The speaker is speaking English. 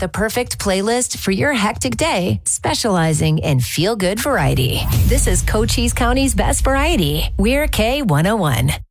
the perfect playlist for your hectic day, specializing in feel-good variety. This is Cochise County's best variety. We're K101.